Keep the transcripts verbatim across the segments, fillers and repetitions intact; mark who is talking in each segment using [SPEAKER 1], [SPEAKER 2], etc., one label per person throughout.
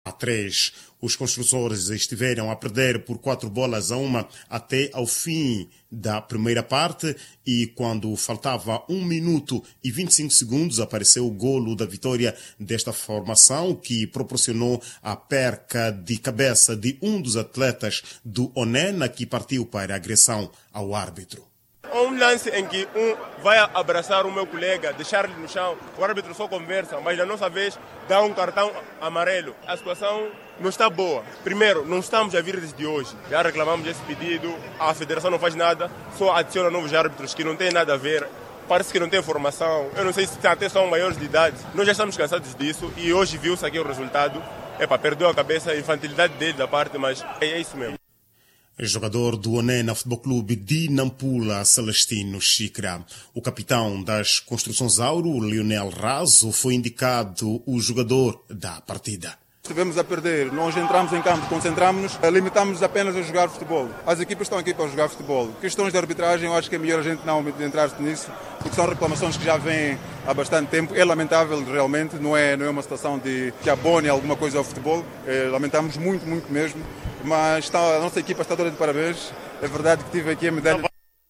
[SPEAKER 1] a três. Os construtores estiveram a perder por quatro bolas a uma até ao fim da primeira parte e quando faltava um minuto e vinte e cinco segundos apareceu o golo da vitória desta formação que proporcionou a perca de cabeça de um dos atletas do Onena que partiu para a agressão ao árbitro.
[SPEAKER 2] Há um lance em que um vai abraçar o meu colega, deixar-lhe no chão, o árbitro só conversa, mas da nossa vez dá um cartão amarelo. A situação não está boa. Primeiro, não estamos a vir desde hoje. Já reclamamos esse pedido, a federação não faz nada, só adiciona novos árbitros que não têm nada a ver. Parece que não tem formação, eu não sei se até são maiores de idade. Nós já estamos cansados disso e hoje viu-se aqui o resultado. Epa, perdeu a cabeça, a infantilidade dele da parte, mas é isso mesmo.
[SPEAKER 1] Jogador do Onena Futebol Clube de Nampula, Celestino Xicra. O capitão das Construções Auro, Leonel Raso, foi indicado o jogador da partida.
[SPEAKER 3] Estivemos a perder, nós entramos em campo, concentramos-nos, limitamos-nos apenas a jogar futebol. As equipas estão aqui para jogar futebol. Questões de arbitragem, eu acho que é melhor a gente não entrar nisso, porque são reclamações que já vêm há bastante tempo. É lamentável realmente, não é, não é uma situação de que abone alguma coisa ao futebol. É, lamentamos muito, muito mesmo, mas está, a nossa equipa está toda de parabéns. É verdade que tive aqui a medalha.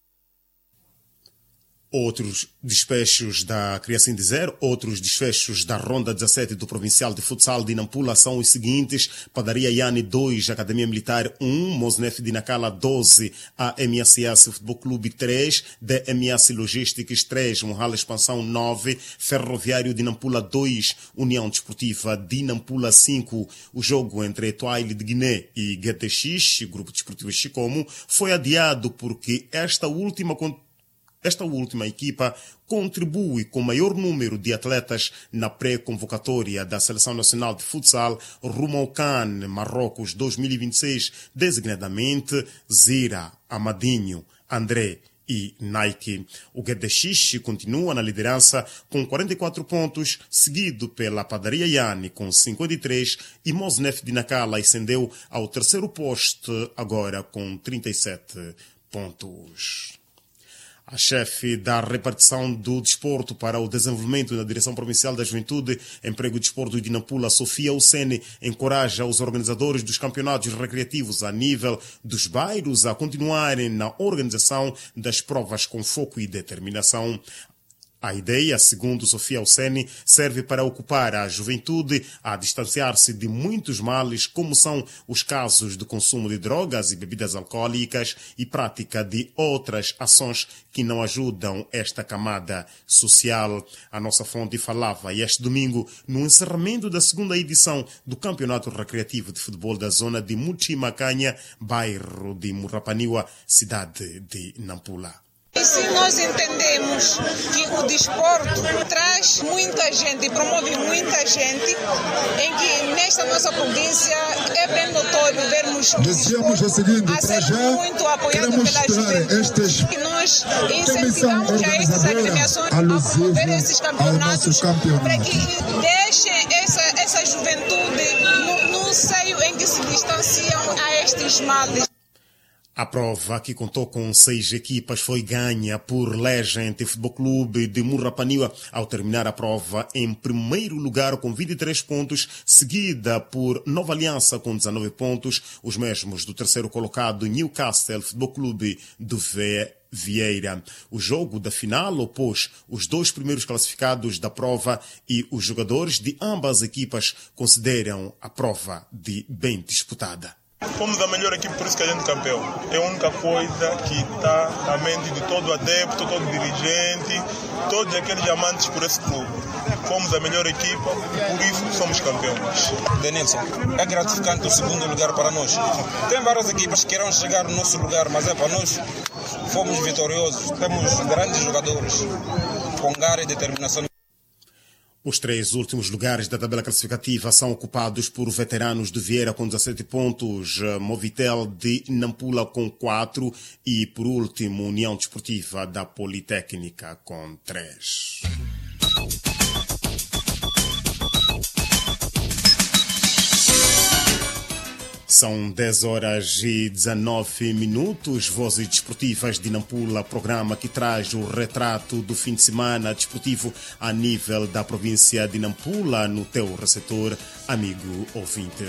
[SPEAKER 1] Outros despechos da Criação de Zero, outros desfechos da Ronda dezassete do Provincial de Futsal de Nampula são os seguintes: Padaria Yane dois, Academia Militar um, Mosnef de Nacala doze, A M S S Futebol Clube três, D M S Logistics três, Mohal Expansão nove, Ferroviário de Nampula dois, União Desportiva de Nampula cinco. O jogo entre Etoile de Guiné e G T X, Grupo Desportivo Chicomo, foi adiado porque esta última Esta última equipa contribui com maior número de atletas na pré-convocatória da Seleção Nacional de Futsal rumo ao CAN Marrocos dois mil e vinte e seis, designadamente Zira, Amadinho, André e Nike. O G D X continua na liderança com quarenta e quatro pontos, seguido pela Padaria Yane com cinquenta e três e Mosnef de Nacala ascendeu ao terceiro posto agora com trinta e sete pontos. A chefe da repartição do desporto para o desenvolvimento da Direção Provincial da Juventude, Emprego e Desporto de Nampula, Sofia Ucene, encoraja os organizadores dos campeonatos recreativos a nível dos bairros a continuarem na organização das provas com foco e determinação. A ideia, segundo Sofia Ucene, serve para ocupar a juventude a distanciar-se de muitos males, como são os casos de consumo de drogas e bebidas alcoólicas e prática de outras ações que não ajudam esta camada social. A nossa fonte falava este domingo no encerramento da segunda edição do Campeonato Recreativo de Futebol da zona de Muchimacanha, bairro de Murrapaniwa, cidade de Nampula.
[SPEAKER 4] E se nós entendemos que o desporto traz muita gente e promove muita gente, em que nesta nossa província é bem notório vermos o
[SPEAKER 5] deseamos o seguinte,
[SPEAKER 4] a ser
[SPEAKER 5] já
[SPEAKER 4] muito apoiado pela juventude.
[SPEAKER 5] Estes,
[SPEAKER 4] e nós incentivamos a estas agremiações a promover esses campeonatos para que deixem essa, essa juventude no, no seio em que se distanciam a estes males.
[SPEAKER 1] A prova, que contou com seis equipas, foi ganha por Legend Futebol Clube de Murrapaniwa ao terminar a prova em primeiro lugar com vinte e três pontos, seguida por Nova Aliança com dezanove pontos, os mesmos do terceiro colocado Newcastle Futebol Clube do Vieira. O jogo da final opôs os dois primeiros classificados da prova e os jogadores de ambas as equipas consideram a prova de bem disputada.
[SPEAKER 6] Fomos a melhor equipe, por isso que a gente é campeão. É a única coisa que está na mente de todo adepto, todo dirigente, todos aqueles amantes por esse clube. Fomos a melhor equipa e por isso somos campeões.
[SPEAKER 7] Denilson, é gratificante o segundo lugar para nós. Tem várias equipas que queiram chegar no nosso lugar, mas é para nós. Fomos vitoriosos, temos grandes jogadores com garra e determinação.
[SPEAKER 1] Os três últimos lugares da tabela classificativa são ocupados por veteranos de Vieira com dezassete pontos, Movitel de Nampula com quatro e, por último, União Desportiva da Politécnica com três. São dez horas e dezanove minutos. Vozes Desportivas de Nampula, programa que traz o retrato do fim de semana desportivo a nível da província de Nampula, no teu receptor, amigo ouvinte.